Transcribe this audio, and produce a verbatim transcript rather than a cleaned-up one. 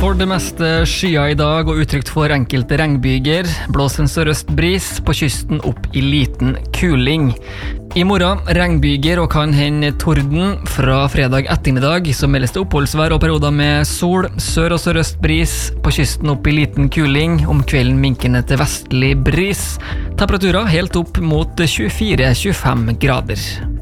For det meste skyer i dag og utrygt for enkelte regnbyger. Blåser en sørøst bris, på kysten opp i liten kuling. I morgen regnbyger og kan hende torden. Fra fredag ettermiddag så meldes det oppholdsvær og perioder med sol. Sør- og sørøst bris, på kysten opp i liten kuling. Om kvelden minkende til vestlig bris. Temperaturer helt opp mot tjuefire til tjuefem grader.